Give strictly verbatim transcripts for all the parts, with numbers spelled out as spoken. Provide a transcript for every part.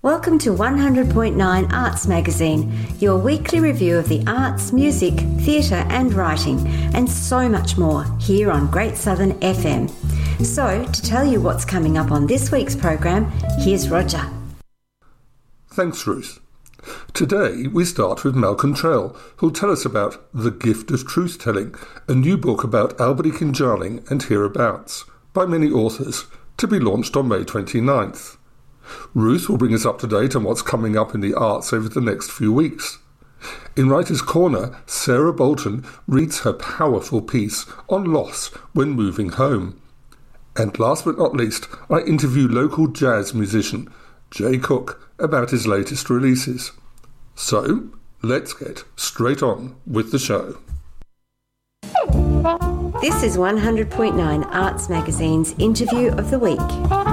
Welcome to one hundred point nine Arts Magazine, your weekly review of the arts, music, theatre and writing, and so much more here on Great Southern F M. So, to tell you what's coming up on this week's program, here's Roger. Thanks, Ruth. Today we start with Malcolm Trell, who'll tell us about The Gift of Truth-Telling, a new book about Albany Kinjaling and hereabouts, by many authors, to be launched on May twenty-ninth. Ruth will bring us up to date on what's coming up in the arts over the next few weeks. In Writer's Corner, Sarah Bolton reads her powerful piece on loss when moving home. And last but not least, I interview local jazz musician Jay Cook about his latest releases. So, let's get straight on with the show. This is one hundred point nine Arts Magazine's Interview of the Week.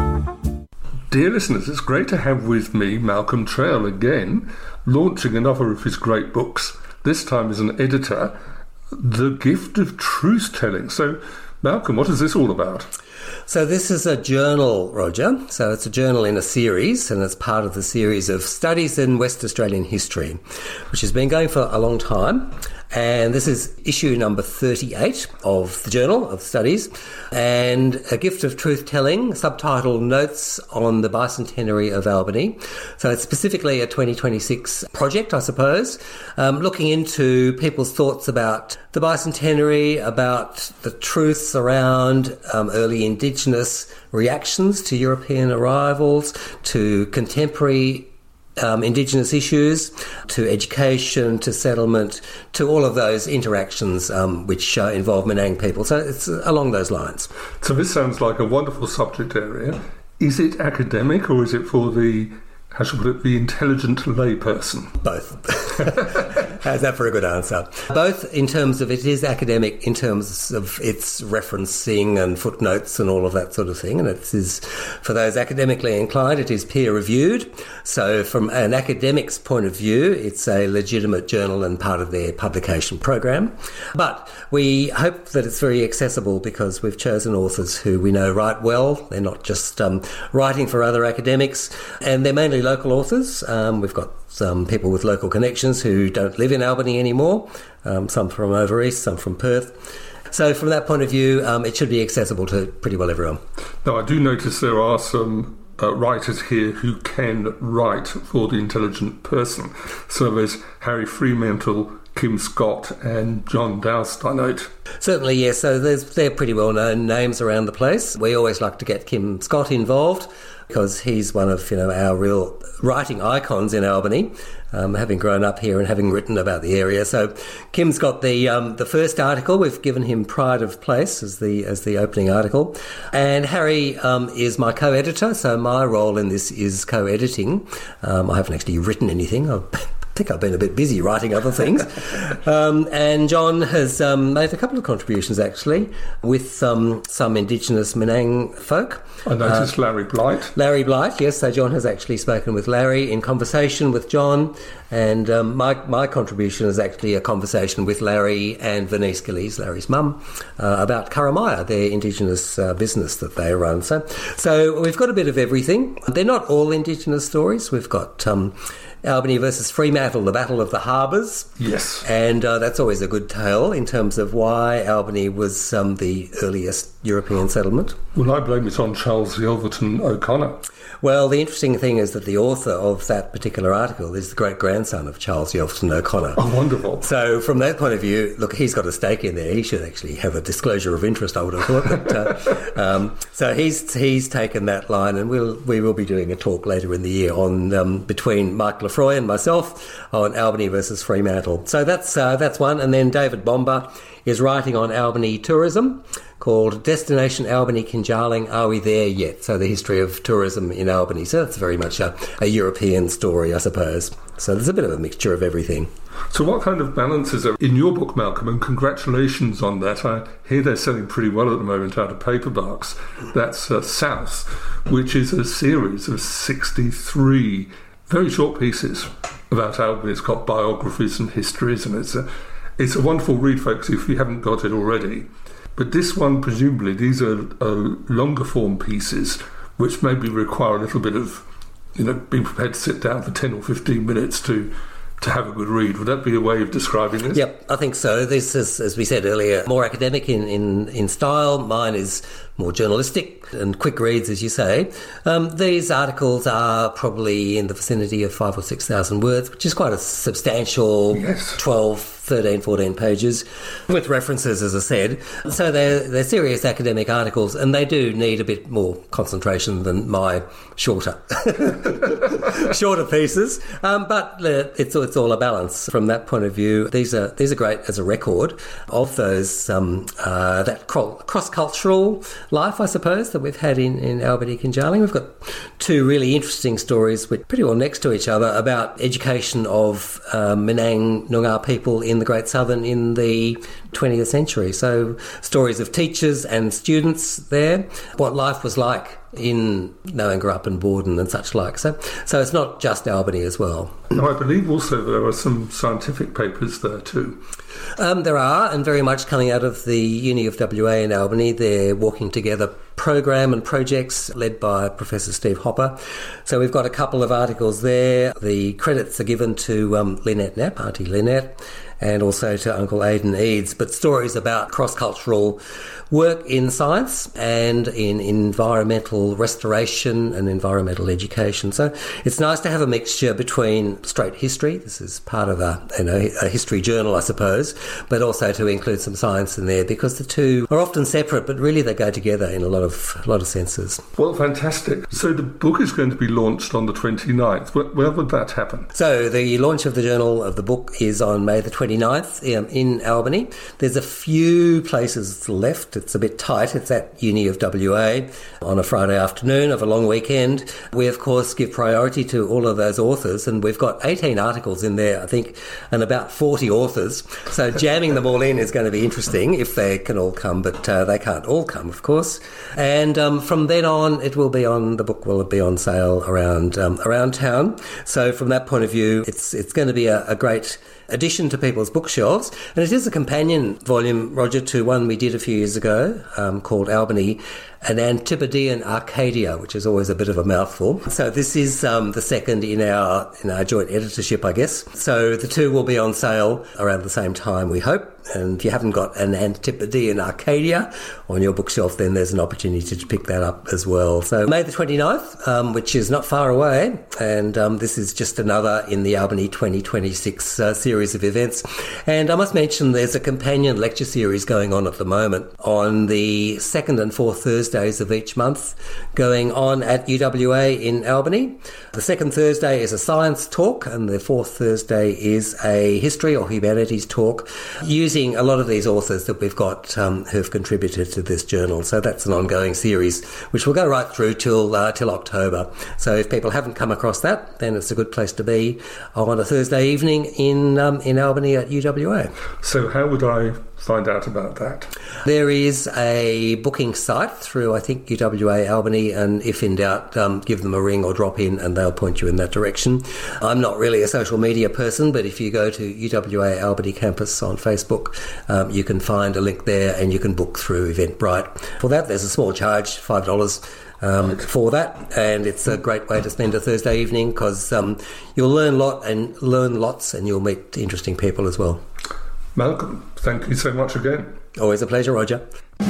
Dear listeners, it's great to have with me Malcolm Trell again, launching another of his great books, this time as an editor, The Gift of Truth-Telling. So, Malcolm, what is this all about? So this is a journal, Roger. So it's a journal in a series, and it's part of the series of studies in West Australian history, which has been going for a long time. And this is issue number thirty-eight of the Journal of Studies, and A Gift of Truth-Telling, subtitled Notes on the Bicentenary of Albany. So it's specifically a twenty twenty-six project, I suppose, um, looking into people's thoughts about the bicentenary, about the truths around um, early Indigenous reactions to European arrivals, to contemporary Um, Indigenous issues, to education, to settlement, to all of those interactions um, which uh, involve Menang people. So it's along those lines. So this sounds like a wonderful subject area. Is it academic or is it for the, how should I put it, the intelligent layperson? Both. How's that for a good answer? Both in terms of it is academic, in terms of its referencing and footnotes and all of that sort of thing. And it is, for those academically inclined, it is peer-reviewed. So from an academic's point of view, it's a legitimate journal and part of their publication program. But we hope that it's very accessible because we've chosen authors who we know write well. They're not just um, writing for other academics, and they're mainly local authors. Um, we've got some people with local connections who don't live in Albany anymore, um, some from over east, some from Perth. So from that point of view, um, it should be accessible to pretty well everyone. Now, I do notice there are some uh, writers here who can write for the intelligent person. So there's Harry Fremantle, Kim Scott and John Doust, I note. Certainly, yes. So there's, they're pretty well-known names around the place. We always like to get Kim Scott involved because he's one of, you know, our real writing icons in Albany, um, having grown up here and having written about the area. So Kim's got the um, the first article. We've given him Pride of Place as the as the opening article. And Harry um, is my co-editor, so my role in this is co-editing. Um, I haven't actually written anything. I've I think I've been a bit busy writing other things. um, and John has um, made a couple of contributions, actually, with um, some Indigenous Menang folk. I noticed uh, Larry Blight. Larry Blight, yes. So John has actually spoken with Larry in conversation with John. And um, my, my contribution is actually a conversation with Larry and Vernice Gillies, Larry's mum, uh, about Karamaya, their Indigenous uh, business that they run. So, so we've got a bit of everything. They're not all Indigenous stories. We've got Um, Albany versus Fremantle, the Battle of the Harbours. Yes. And uh, that's always a good tale in terms of why Albany was um, the earliest European settlement. Well, I blame it on Charles Yelverton O'Connor. Well, the interesting thing is that the author of that particular article is the great-grandson of Charles Yelverton O'Connor. Oh, wonderful. So from that point of view, look, he's got a stake in there. He should actually have a disclosure of interest, I would have thought. But, uh, um, so he's he's taken that line, and we'll, we will be doing a talk later in the year on um, between Mike Lefroy and myself on Albany versus Fremantle. So that's, uh, that's one. And then David Bomba is writing on Albany tourism, called Destination Albany Kinjaling, Are We There Yet? So the history of tourism in Albany. So that's very much a, a European story, I suppose. So there's a bit of a mixture of everything. So what kind of balance is there in your book, Malcolm? And congratulations on that. I hear they're selling pretty well at the moment out of paperbacks. That's uh, South, which is a series of sixty-three very short pieces about Albany. It's got biographies and histories, and it's a, it's a wonderful read, folks, if you haven't got it already. But this one, presumably, these are, are longer form pieces which maybe require a little bit of you know, being prepared to sit down for ten or fifteen minutes to to have a good read. Would that be a way of describing this? Yep, I think so. This is, as we said earlier, more academic in, in, in style. Mine is more journalistic and quick reads, as you say. Um, these articles are probably in the vicinity of five or six thousand words, which is quite a substantial yes. twelve, thirteen, fourteen pages with references, as I said. So they're, they're serious academic articles, and they do need a bit more concentration than my shorter shorter pieces. Um, but it's, it's all a balance from that point of view. These are these are great as a record of those um, uh, that cross-cultural life, I suppose, that we've had in, in Albany Kinjaling. We've got two really interesting stories, which pretty well next to each other, about education of uh, Menang Noongar people in the Great Southern in the twentieth century. So stories of teachers and students there, what life was like in Noongarup and Borden and such like. So, so it's not just Albany as well. No, I believe also there are some scientific papers there too. Um, there are, and very much coming out of the Uni of W A in Albany. They're Walking Together program and projects led by Professor Steve Hopper. So we've got a couple of articles there. The credits are given to um, Lynette Knapp, Auntie Lynette, and also to Uncle Aidan Eads, but stories about cross-cultural work in science and in environmental restoration and environmental education. So it's nice to have a mixture between straight history, this is part of a, you know, a history journal, I suppose, but also to include some science in there, because the two are often separate, but really they go together in a lot of a lot of senses. Well, fantastic. So the book is going to be launched on the twenty-ninth. Where, where would that happen? So the launch of the journal of the book is on May the twenty-ninth um, in Albany. There's a few places left. It's a bit tight. It's at Uni of W A on a Friday afternoon of a long weekend. We, of course, give priority to all of those authors, and we've got eighteen articles in there, I think, and about forty authors. So jamming them all in is going to be interesting if they can all come, but uh, they can't all come, of course. And um, from then on, it will be on, the book will be on sale around um, around town. So from that point of view, it's it's going to be a, a great addition to people's bookshelves. And it is a companion volume, Roger, to one we did a few years ago um, called Albany, an Antipodean Arcadia, which is always a bit of a mouthful. So this is um, the second in our in our joint editorship, I guess. So the two will be on sale around the same time, we hope. And if you haven't got an Antipodean Arcadia on your bookshelf, then there's an opportunity to pick that up as well. So May the twenty-ninth, um, which is not far away, and um, this is just another in the Albany twenty twenty-six uh, series of events. And I must mention there's a companion lecture series going on at the moment on the second and fourth Thursdays of each month, going on at U W A in Albany. The second Thursday is a science talk, and the fourth Thursday is a history or humanities talk, using a lot of these authors that we've got um, who've contributed to this journal. So that's an ongoing series which will go right through till uh, till October. So if people haven't come across that, then it's a good place to be on a Thursday evening in um, in Albany at U W A. So how would I find out about that? There is a booking site through, I think, U W A Albany, and if in doubt, um, give them a ring or drop in and they'll point you in that direction. I'm not really a social media person, but if you go to U W A Albany campus on Facebook, um, you can find a link there and you can book through Eventbrite. For that, there's a small charge, five dollars. Um, for that, and it's a great way to spend a Thursday evening, because um, you'll learn lot and learn lots, and you'll meet interesting people as well. Malcolm, thank you so much again. Always a pleasure, Roger.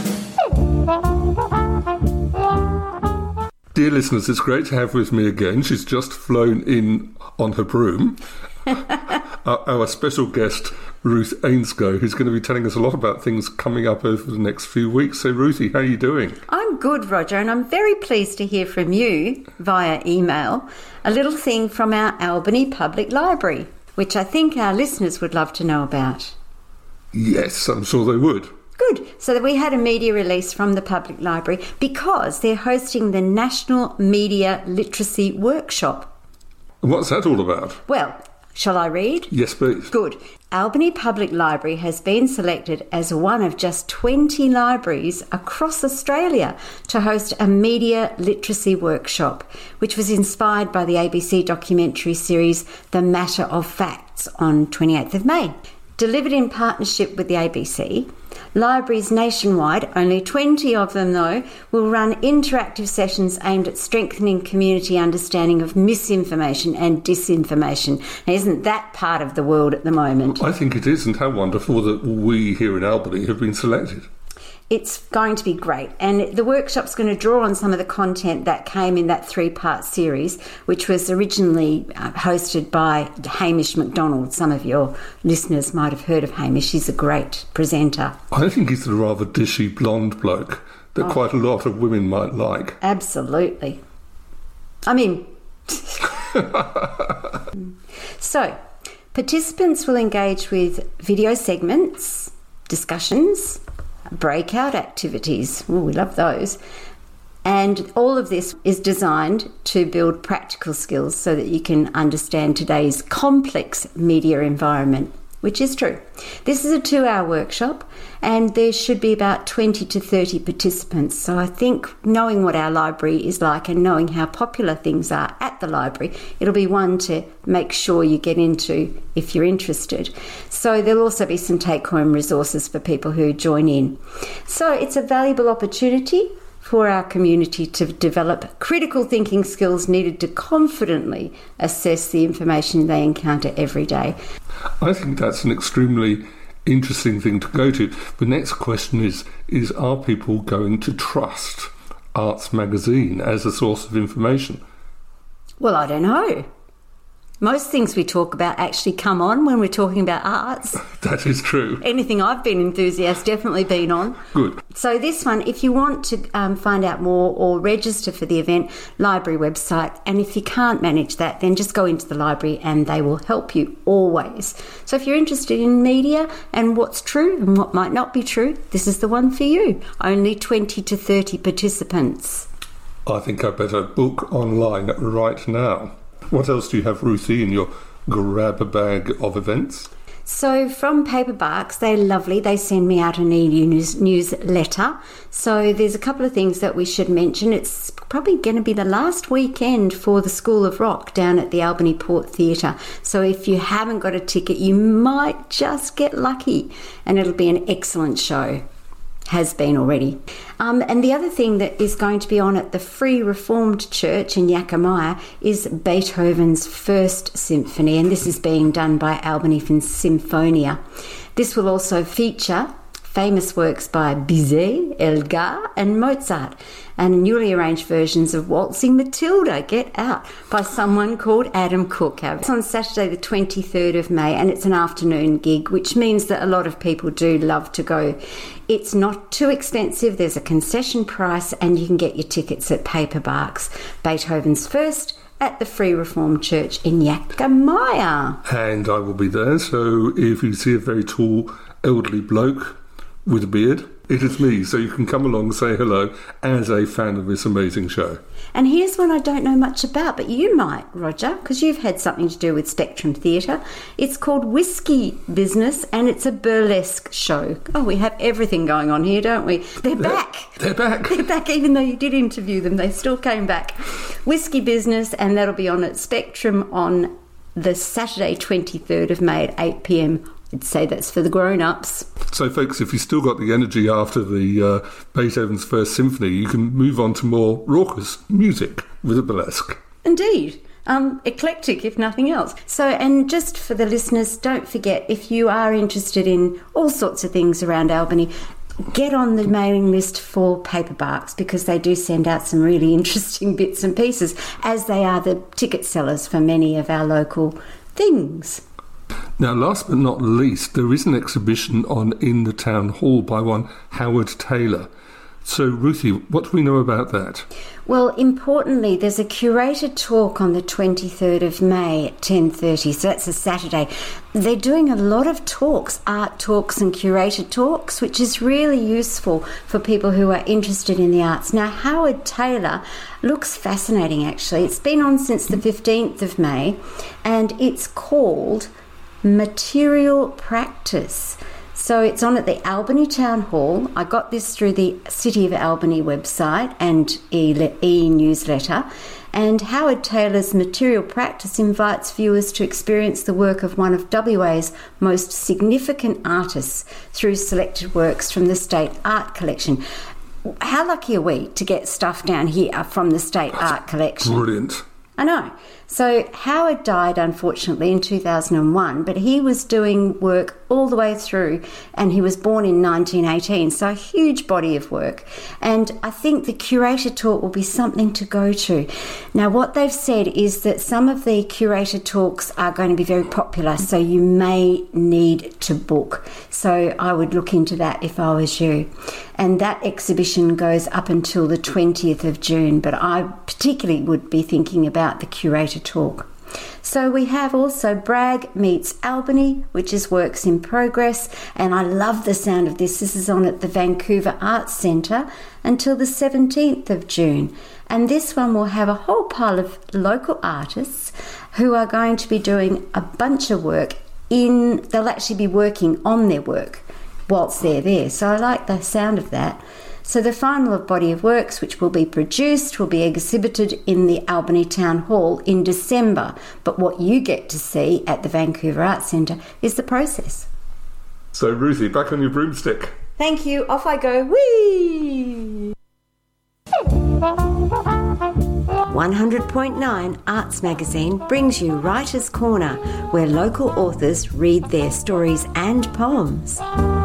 Dear listeners, it's great to have with me again. She's just flown in on her broom. our, our special guest, Ruth Ainscough, who's going to be telling us a lot about things coming up over the next few weeks. So, Ruthie, how are you doing? I'm good, Roger, and I'm very pleased to hear from you via email a little thing from our Albany Public Library, which I think our listeners would love to know about. Yes, I'm sure they would. Good. So that we had a media release from the Public Library because they're hosting the National Media Literacy Workshop. What's that all about? Well, shall I read? Yes, please. Good. Albany Public Library has been selected as one of just twenty libraries across Australia to host a media literacy workshop, which was inspired by the A B C documentary series The Matter of Facts on twenty-eighth of May. Delivered in partnership with the A B C, libraries nationwide, only twenty of them though, will run interactive sessions aimed at strengthening community understanding of misinformation and disinformation. Now, isn't that part of the world at the moment? I think it is, and how wonderful that we here in Albany have been selected. It's going to be great, and the workshop's going to draw on some of the content that came in that three-part series, which was originally uh, hosted by Hamish McDonald. Some of your listeners might have heard of Hamish. He's a great presenter. I think he's a rather dishy blonde bloke that Oh. quite a lot of women might like. Absolutely. I mean... So, participants will engage with video segments, discussions, breakout activities. Oh, we love those. And all of this is designed to build practical skills so that you can understand today's complex media environment, which is true. This is a two-hour workshop, and there should be about twenty to thirty participants. So I think knowing what our library is like and knowing how popular things are at the library, it'll be one to make sure you get into if you're interested. So there'll also be some take-home resources for people who join in. So it's a valuable opportunity for our community to develop critical thinking skills needed to confidently assess the information they encounter every day. I think that's an extremely interesting thing to go to. The next question is, is are people going to trust Arts Magazine as a source of information? Well, I don't know. Most things we talk about actually come on when we're talking about arts. That is true. Anything I've been enthusiastic, definitely been on. Good. So this one, if you want to um, find out more or register for the event, library website, and if you can't manage that, then just go into the library and they will help you always. So if you're interested in media and what's true and what might not be true, this is the one for you. Only twenty to thirty participants. I think I better book online right now. What else do you have, Ruthie, in your grab bag of events? So from Paperbarks, they're lovely. They send me out an e-news newsletter. So there's a couple of things that we should mention. It's probably going to be the last weekend for the School of Rock down at the Albany Port Theatre. So if you haven't got a ticket, you might just get lucky, and it'll be an excellent show. Has been already. Um, and the other thing that is going to be on at the Free Reformed Church in Yakima is Beethoven's First Symphony, and this is being done by Albany Symphonia. This will also feature famous works by Bizet, Elgar and Mozart, and newly arranged versions of Waltzing Matilda, get out, by someone called Adam Cook. It's on Saturday the twenty-third of May, and it's an afternoon gig, which means that a lot of people do love to go. It's not too expensive, there's a concession price, and you can get your tickets at Paperbarks. Beethoven's First at the Free Reformed Church in Yakima. And I will be there, so if you see a very tall, elderly bloke with a beard, it is me, so you can come along and say hello as a fan of this amazing show. And here's one I don't know much about, but you might, Roger, because you've had something to do with Spectrum Theatre. It's called Whiskey Business, and it's a burlesque show. Oh, we have everything going on here, don't we? They're back. They're back. They're back, even though you did interview them. They still came back. Whiskey Business, and that'll be on at Spectrum on the Saturday twenty-third of May at eight p.m. I'd say that's for the grown-ups. So, folks, if you've still got the energy after the uh, Beethoven's First Symphony, you can move on to more raucous music with a burlesque. Indeed. Um, eclectic, if nothing else. So, and just for the listeners, don't forget, if you are interested in all sorts of things around Albany, get on the mailing list for Paperbarks, because they do send out some really interesting bits and pieces, as they are the ticket sellers for many of our local things. Now, last but not least, there is an exhibition on In the Town Hall by one Howard Taylor. So, Ruthie, what do we know about that? Well, importantly, there's a curated talk on the twenty-third of May at ten thirty, so that's a Saturday. They're doing a lot of talks, art talks and curated talks, which is really useful for people who are interested in the arts. Now, Howard Taylor looks fascinating, actually. It's been on since the fifteenth of May, and it's called Material Practice. So it's on at the Albany Town Hall. I got this through the City of Albany website and e-newsletter. And Howard Taylor's Material Practice invites viewers to experience the work of one of W A's most significant artists through selected works from the State Art Collection. How lucky are we to get stuff down here from the State That's Art Collection? Brilliant. I know. So Howard died, unfortunately, in two thousand one, but he was doing work all the way through, and he was born in nineteen eighteen, so a huge body of work. And I think the curator talk will be something to go to. Now, what they've said is that some of the curator talks are going to be very popular, so you may need to book. So I would look into that if I was you. And that exhibition goes up until the twentieth of June, but I particularly would be thinking about the curator talk. So we have also Bragg Meets Albany, which is works in progress, and I love the sound of this. This is on at the Vancouver Arts Centre until the seventeenth of June. And this one will have a whole pile of local artists who are going to be doing a bunch of work in, they'll actually be working on their work whilst they're there. So I like the sound of that. So the final of body of works, which will be produced, will be exhibited in the Albany Town Hall in December. But what you get to see at the Vancouver Arts Centre is the process. So, Ruthie, back on your broomstick. Thank you. Off I go. Whee! one hundred point nine Arts Magazine brings you Writer's Corner, where local authors read their stories and poems.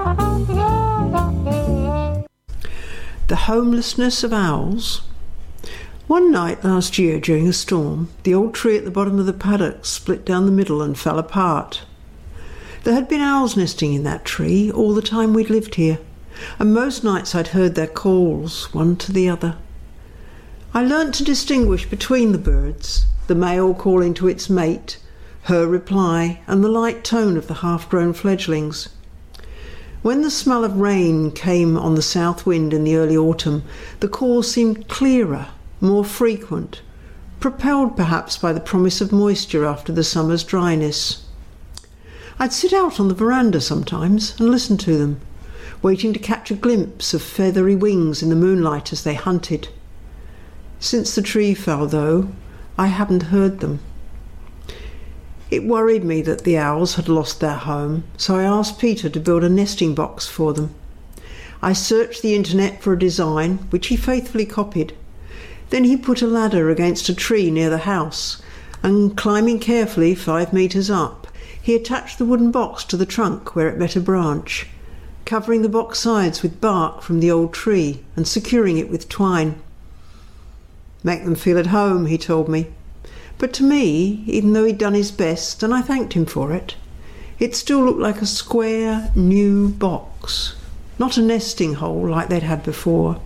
The homelessness of owls. One night last year during a storm, the old tree at the bottom of the paddock split down the middle and fell apart. There had been owls nesting in that tree all the time we'd lived here, and most nights I'd heard their calls, one to the other. I learnt to distinguish between the birds, the male calling to its mate, her reply, and the light tone of the half-grown fledglings. When the smell of rain came on the south wind in the early autumn, the calls seemed clearer, more frequent, propelled perhaps by the promise of moisture after the summer's dryness. I'd sit out on the veranda sometimes and listen to them, waiting to catch a glimpse of feathery wings in the moonlight as they hunted. Since the tree fell, though, I hadn't heard them. It worried me that the owls had lost their home, so I asked Peter to build a nesting box for them. I searched the internet for a design, which he faithfully copied. Then he put a ladder against a tree near the house, and climbing carefully five metres up, he attached the wooden box to the trunk where it met a branch, covering the box sides with bark from the old tree and securing it with twine. "Make them feel at home," he told me. But to me, even though he'd done his best, and I thanked him for it, it still looked like a square, new box, not a nesting hole like they'd had before.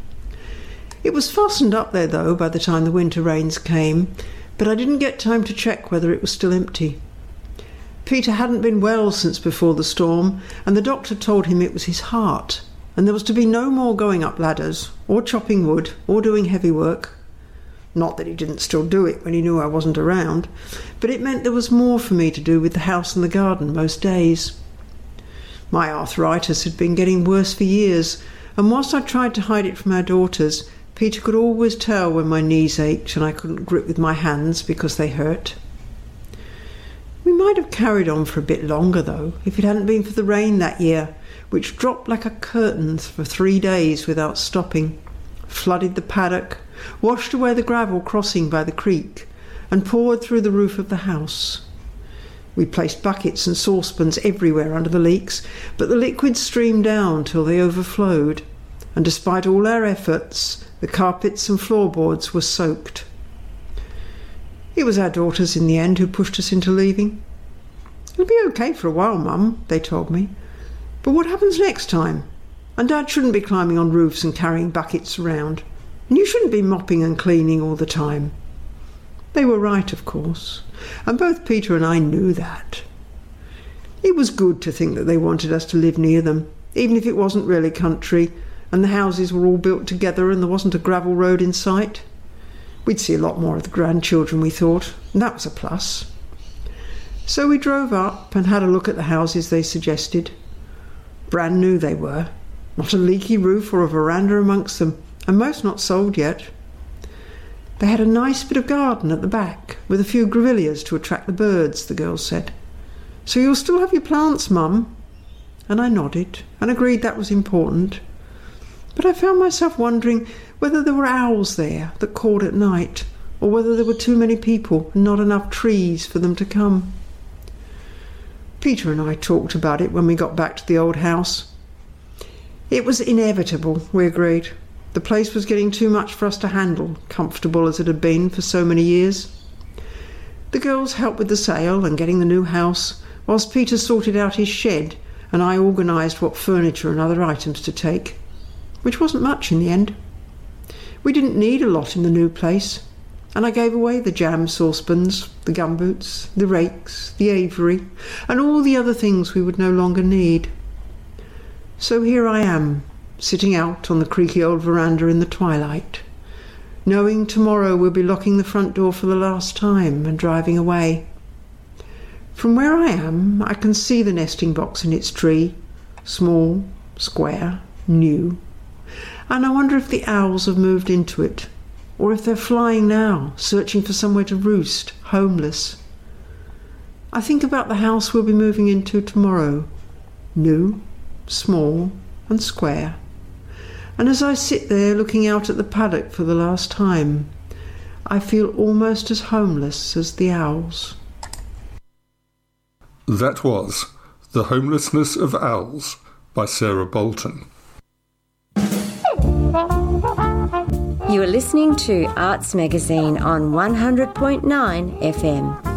It was fastened up there, though, by the time the winter rains came, but I didn't get time to check whether it was still empty. Peter hadn't been well since before the storm, and the doctor told him it was his heart, and there was to be no more going up ladders, or chopping wood, or doing heavy work. Not that he didn't still do it when he knew I wasn't around, but it meant there was more for me to do with the house and the garden most days. My arthritis had been getting worse for years, and whilst I tried to hide it from our daughters, Peter could always tell when my knees ached and I couldn't grip with my hands because they hurt. We might have carried on for a bit longer, though, if it hadn't been for the rain that year, which dropped like a curtain for three days without stopping, flooded the paddock, washed away the gravel crossing by the creek, and poured through the roof of the house. We placed buckets and saucepans everywhere under the leaks, but the liquid streamed down till they overflowed, and despite all our efforts, the carpets and floorboards were soaked. It was our daughters in the end who pushed us into leaving. "It'll be okay for a while, Mum," they told me. "But what happens next time? And Dad shouldn't be climbing on roofs and carrying buckets around. And you shouldn't be mopping and cleaning all the time." They were right, of course, and both Peter and I knew that. It was good to think that they wanted us to live near them, even if it wasn't really country, and the houses were all built together and there wasn't a gravel road in sight. We'd see a lot more of the grandchildren, we thought, and that was a plus. So we drove up and had a look at the houses they suggested. Brand new they were, not a leaky roof or a veranda amongst them, and most not sold yet. They had a nice bit of garden at the back, with a few grevilleas to attract the birds, the girl said. So you'll still have your plants, Mum? And I nodded, and agreed that was important. But I found myself wondering whether there were owls there that called at night, or whether there were too many people and not enough trees for them to come. Peter and I talked about it when we got back to the old house. It was inevitable, we agreed. The place was getting too much for us to handle, comfortable as it had been for so many years. The girls helped with the sale and getting the new house, whilst Peter sorted out his shed and I organised what furniture and other items to take, which wasn't much in the end. We didn't need a lot in the new place, and I gave away the jam saucepans, the gumboots, the rakes, the aviary, and all the other things we would no longer need. So here I am, sitting out on the creaky old veranda in the twilight, knowing tomorrow we'll be locking the front door for the last time and driving away. From where I am, I can see the nesting box in its tree, small, square, new, and I wonder if the owls have moved into it, or if they're flying now, searching for somewhere to roost, homeless. I think about the house we'll be moving into tomorrow, new, small and square, and as I sit there looking out at the paddock for the last time, I feel almost as homeless as the owls. That was The Homelessness of Owls by Sarah Bolton. You are listening to Arts Magazine on one hundred point nine F M.